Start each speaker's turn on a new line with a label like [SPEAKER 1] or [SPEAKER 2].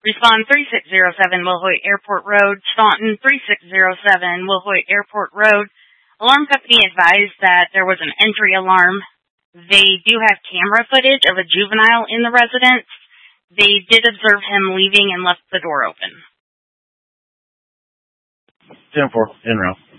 [SPEAKER 1] Respond 3607 Wilhoit Airport Road, Staunton 3607 Wilhoit Airport Road. Alarm company advised that there was an entry alarm. They do have camera footage of a juvenile in the residence. They did observe him leaving and left the door open.
[SPEAKER 2] 10-4, en route.